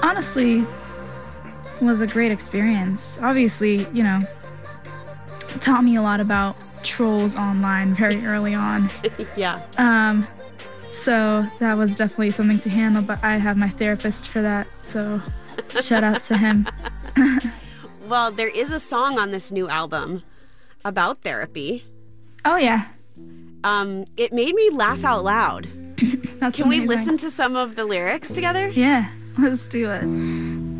honestly was a great experience. Obviously, taught me a lot about trolls online very early on. Yeah. So that was definitely something to handle, but I have my therapist for that, so shout out to him. Well, there is a song on this new album about therapy. Oh, yeah. It made me laugh out loud. That's Can we amazing. listen to some of the lyrics together? Yeah, let's do it.